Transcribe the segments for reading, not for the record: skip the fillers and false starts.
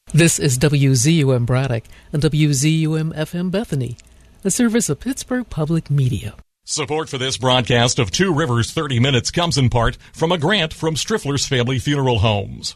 This is WZUM Braddock and WZUM FM Bethany, a service of Pittsburgh Public Media. Support for this broadcast of Two Rivers 30 Minutes comes in part from a grant from Striffler's Family Funeral Homes.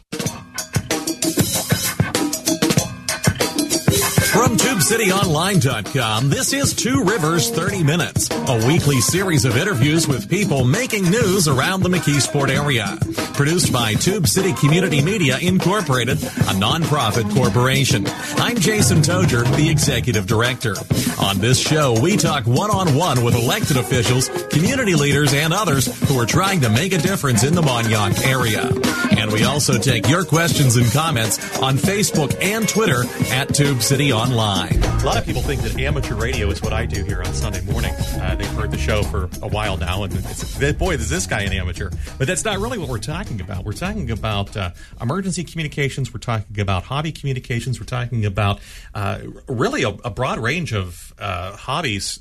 From TubeCityOnline.com, this is Two Rivers 30 Minutes, a weekly series of interviews with people making news around the McKeesport area. Produced by Tube City Community Media Incorporated, a nonprofit corporation. I'm Jason Toger, the Executive Director. On this show, we talk one-on-one with elected officials, community leaders, and others who are trying to make a difference in the Montauk area. And we also take your questions and comments on Facebook and Twitter at Tube City Online. A lot of people think that amateur radio is what I do here on Sunday morning. They've heard the show for a while now, and boy, is this guy an amateur. But that's not really what we're talking about. We're talking about emergency communications. We're talking about hobby communications. We're talking about really a broad range of hobbies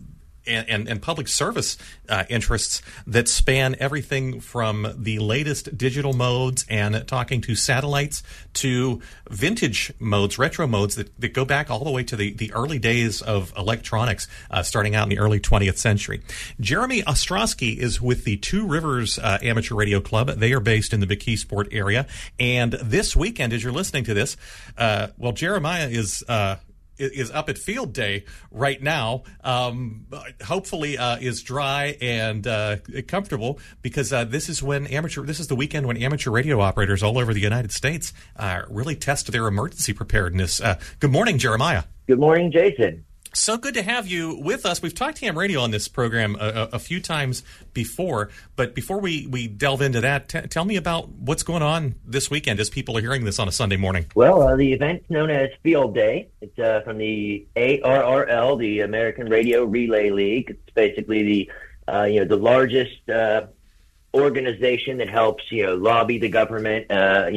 and public service interests that span everything from the latest digital modes and talking to satellites to vintage modes, retro modes that go back all the way to the early days of electronics, starting out in the early 20th century. Jeremy Ostrowski is with the Two Rivers Amateur Radio Club. They are based in the McKeesport area. And this weekend, as you're listening to this, Jeremiah is up at field day right now. Hopefully is dry and comfortable, because this is the weekend when amateur radio operators all over the United States really test their emergency preparedness. Good morning, Jeremiah. Good morning, Jason. So good to have you with us. We've talked ham radio on this program a few times before, but before we delve into that, tell me about what's going on this weekend as people are hearing this on a Sunday morning. Well, the event's known as Field Day. It's from the ARRL, the American Radio Relay League. It's basically the largest organization that helps lobby the government, the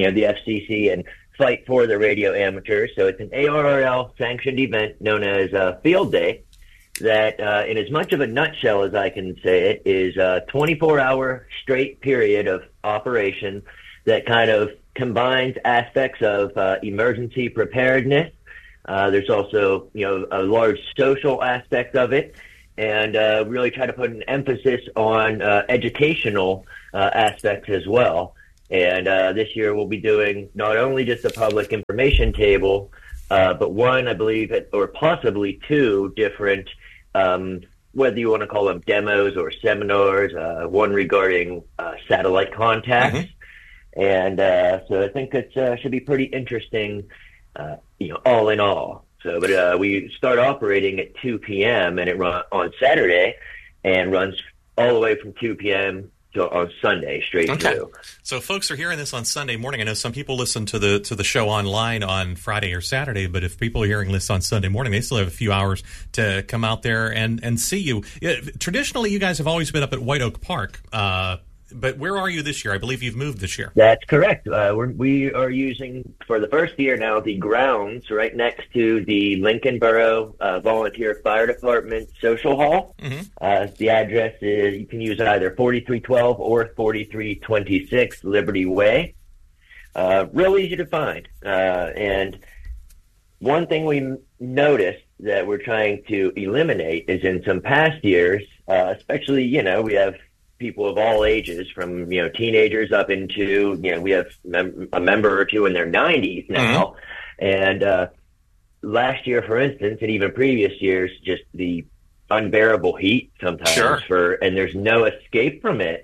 FCC, and fight for the radio amateurs. So it's an ARRL sanctioned event known as Field Day that, in as much of a nutshell as I can say it, is a 24-hour straight period of operation that kind of combines aspects of emergency preparedness. There's also, a large social aspect of it, and really try to put an emphasis on educational aspects as well. And this year we'll be doing not only just a public information table, but one, I believe, or possibly two different, whether you want to call them demos or seminars, one regarding satellite contacts. Mm-hmm. And so I think it should be pretty interesting, all in all. So, but we start operating at 2 p.m. and it runs on Saturday and runs all the way from 2 p.m. on Sunday straight through. So folks are hearing this on Sunday morning. I know some people listen to the show online on Friday or Saturday, but if people are hearing this on Sunday morning, they still have a few hours to come out there and see you. Traditionally, you guys have always been up at White Oak Park, but where are you this year? I believe you've moved this year. That's correct. We are using, for the first year now, the grounds right next to the Lincoln Borough Volunteer Fire Department Social Hall. Mm-hmm. The address is, you can use either 4312 or 4326 Liberty Way. Real easy to find. And one thing we noticed that we're trying to eliminate is in some past years, especially, we have people of all ages, from teenagers up into we have a member or two in their 90s now. Mm-hmm. And last year, for instance, and even previous years, just the unbearable heat sometimes. Sure. And there's no escape from it.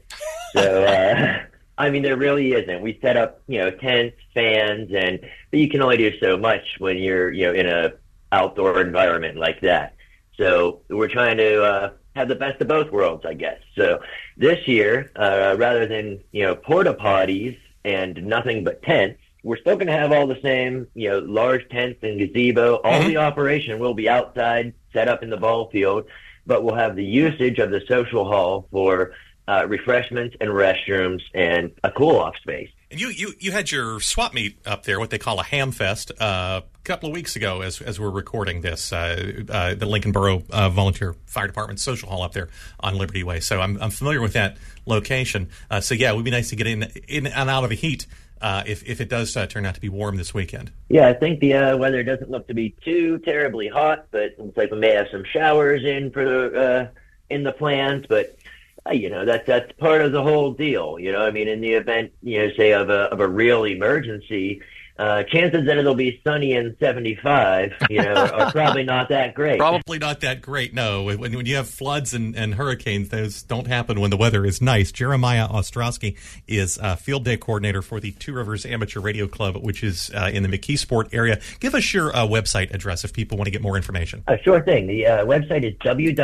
So I mean, there really isn't. We set up tents, fans, but you can only do so much when you're in a outdoor environment like that. So we're trying to have the best of both worlds, I guess. So this year, rather than porta potties and nothing but tents, we're still going to have all the same large tents and gazebo. All the operation will be outside, set up in the ball field, but we'll have the usage of the social hall for refreshments and restrooms and a cool-off space. And you had your swap meet up there, what they call a ham fest, a couple of weeks ago as we're recording this, the Lincoln Borough Volunteer Fire Department Social Hall up there on Liberty Way. So I'm familiar with that location. So yeah, it would be nice to get in and out of the heat if it does turn out to be warm this weekend? Yeah, I think the weather doesn't look to be too terribly hot, but it looks like we may have some showers in the plans. But that's part of the whole deal. I mean, in the event, say of a real emergency, chances that it'll be sunny and 75, are probably not that great. Probably not that great, no. When you have floods and hurricanes, those don't happen when the weather is nice. Jeremiah Ostrowski is field day coordinator for the Two Rivers Amateur Radio Club, which is in the McKeesport area. Give us your website address if people want to get more information. Sure thing. The website is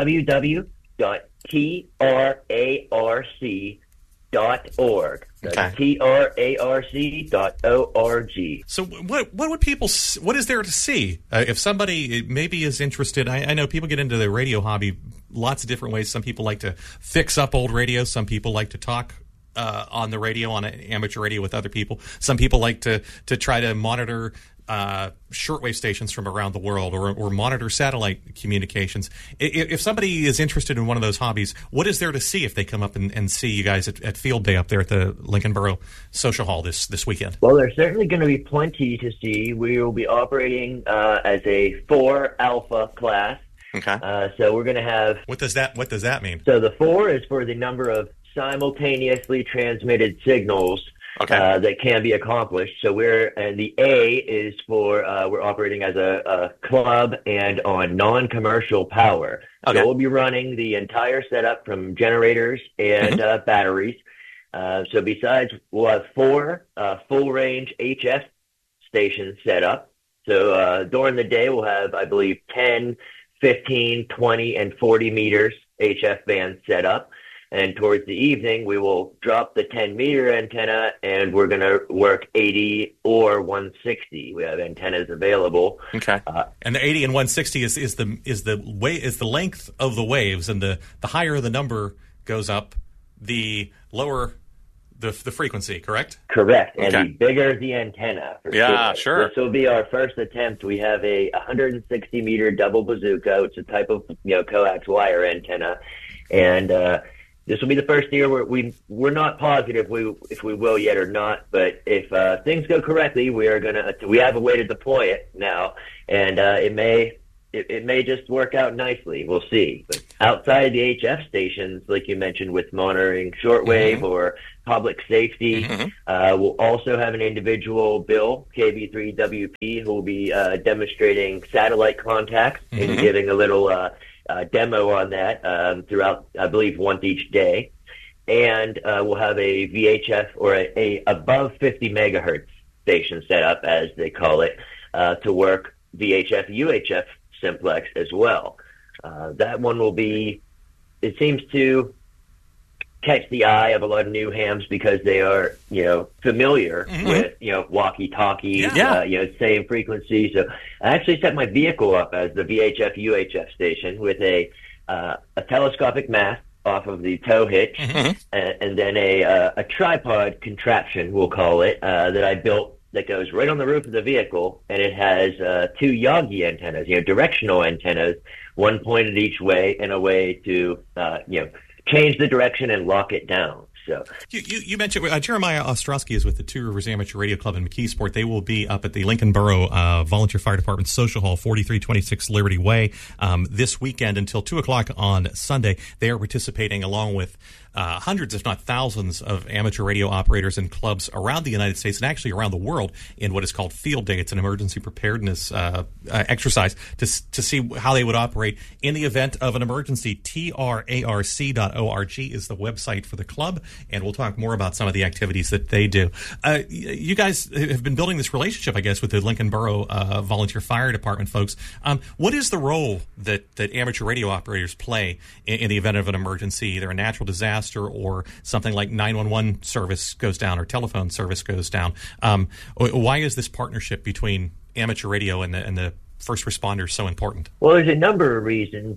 www.trarc.org. That's TRARC.org. So what would people, what is there to see? If somebody maybe is interested, I know people get into the radio hobby lots of different ways. Some people like to fix up old radios. Some people like to talk on the radio, on amateur radio with other people. Some people like to try to monitor shortwave stations from around the world or monitor satellite communications. If somebody is interested in one of those hobbies, what is there to see if they come up and see you guys at Field Day up there at the Lincoln Borough Social Hall this weekend? Well, there's certainly going to be plenty to see. We will be operating as a 4 Alpha class. Okay. So we're going to have... What does that mean? So the 4 is for the number of simultaneously transmitted signals that can be accomplished. So and the A is for we're operating as a club and on non-commercial power. Okay. So we'll be running the entire setup from generators and batteries. So besides, we'll have 4 full-range HF stations set up. So during the day, we'll have, I believe, 10, 15, 20, and 40 meters HF bands set up. And towards the evening, we will drop the 10-meter antenna, and we're going to work 80 or 160. We have antennas available. Okay. And the 80 and 160 is the length of the waves, and the higher the number goes up, the lower the frequency. Correct. Correct. And the bigger the antenna. Sure. This will be our first attempt. We have a 160-meter double bazooka. It's a type of coax wire antenna, and this will be the first year where we're not positive if we will yet or not, but if things go correctly, we have a way to deploy it now, and it may just work out nicely. We'll see. But outside the HF stations, like you mentioned, with monitoring shortwave or public safety, we'll also have an individual, Bill, KB3WP, who will be demonstrating satellite contacts and giving a little demo on that throughout, I believe, once each day. And we'll have a VHF or a above 50 megahertz station set up, as they call it, to work VHF, UHF simplex as well. That one will be, it seems to catch the eye of a lot of new hams because they are, familiar with, walkie-talkies, same frequency. So I actually set my vehicle up as the VHF UHF station with a telescopic mast off of the tow hitch, and then a tripod contraption, we'll call it, that I built that goes right on the roof of the vehicle, and it has 2 Yagi antennas, directional antennas, one pointed each way in a way to, change the direction and lock it down. So you mentioned Jeremiah Ostrowski is with the Two Rivers Amateur Radio Club in McKeesport. They will be up at the Lincoln Borough Volunteer Fire Department Social Hall, 4326 Liberty Way, this weekend until 2 o'clock on Sunday. They are participating along with hundreds, if not thousands, of amateur radio operators and clubs around the United States and actually around the world in what is called Field Day. It's an emergency preparedness exercise to see how they would operate in the event of an emergency. TRARC.org is the website for the club, and we'll talk more about some of the activities that they do. You guys have been building this relationship, I guess, with the Lincoln Borough Volunteer Fire Department folks. What is the role that amateur radio operators play in the event of an emergency, either a natural disaster or something like 911 service goes down or telephone service goes down? Why is this partnership between amateur radio and the first responders so important? Well, there's a number of reasons.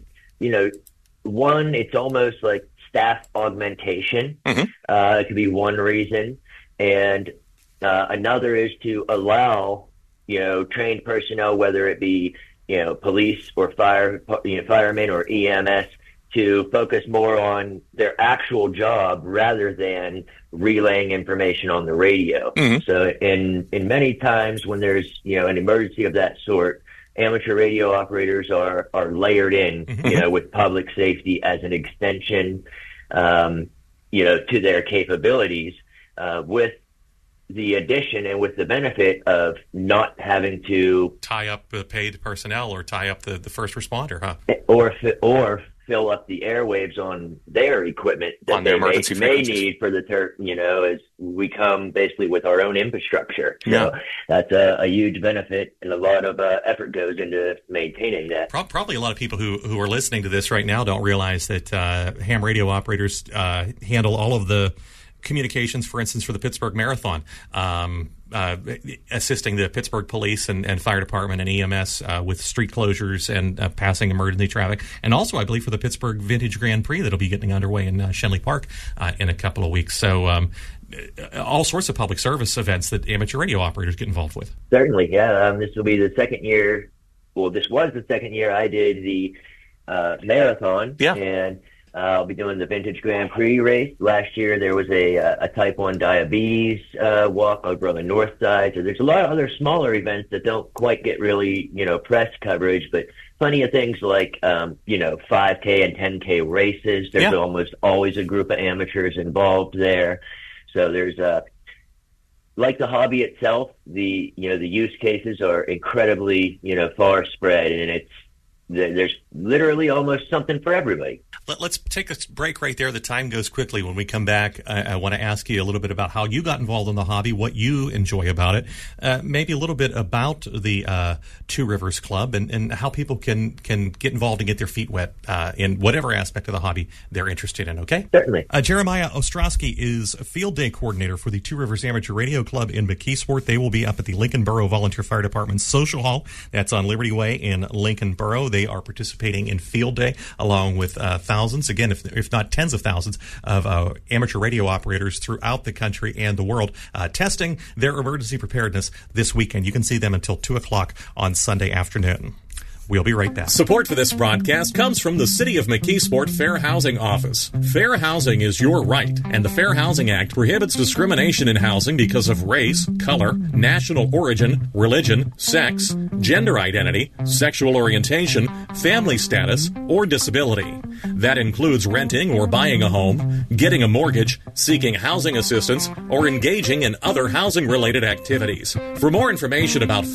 One, it's almost like staff augmentation. It could be one reason. And another is to allow, trained personnel, whether it be, police or firemen or EMS, to focus more on their actual job rather than relaying information on the radio. So in many times when there's, an emergency of that sort, amateur radio operators are layered in, with public safety as an extension, to their capabilities, with the addition and with the benefit of not having to tie up the paid personnel or tie up the first responder, huh? Or fill up the airwaves on their equipment that on their emergency may need for the as we come basically with our own infrastructure. So that's a huge benefit, and a lot of effort goes into maintaining that. Probably a lot of people who are listening to this right now don't realize that ham radio operators handle all of the communications, for instance, for the Pittsburgh Marathon, assisting the Pittsburgh Police and Fire Department and EMS with street closures and passing emergency traffic. And also, I believe, for the Pittsburgh Vintage Grand Prix that'll be getting underway in Shenley Park in a couple of weeks. So all sorts of public service events that amateur radio operators get involved with. Certainly, yeah. This will be the second year. Well, this was the second year I did the marathon. Yeah. And I'll be doing the Vintage Grand Prix race. Last year there was a type 1 diabetes walk over on the north side. So there's a lot of other smaller events that don't quite get really, press coverage, but plenty of things like, 5K and 10K races. There's almost always a group of amateurs involved there. So there's like the hobby itself, the use cases are incredibly, far spread, and there's literally almost something for everybody. Let's take a break right there. The time goes quickly. When we come back, I want to ask you a little bit about how you got involved in the hobby, what you enjoy about it, maybe a little bit about the Two Rivers Club, and how people can get involved and get their feet wet in whatever aspect of the hobby they're interested in, okay? Certainly. Jeremiah Ostrowski is a field day coordinator for the Two Rivers Amateur Radio Club in McKeesport. They will be up at the Lincoln Borough Volunteer Fire Department Social Hall. That's on Liberty Way in Lincoln Borough. They are participating in field day along with thousands, again, if not tens of thousands of amateur radio operators throughout the country and the world testing their emergency preparedness this weekend. You can see them until 2 o'clock on Sunday afternoon. We'll be right back. Support for this broadcast comes from the City of McKeesport Fair Housing Office. Fair housing is your right, and the Fair Housing Act prohibits discrimination in housing because of race, color, national origin, religion, sex, gender identity, sexual orientation, family status, or disability. That includes renting or buying a home, getting a mortgage, seeking housing assistance, or engaging in other housing-related activities. For more information about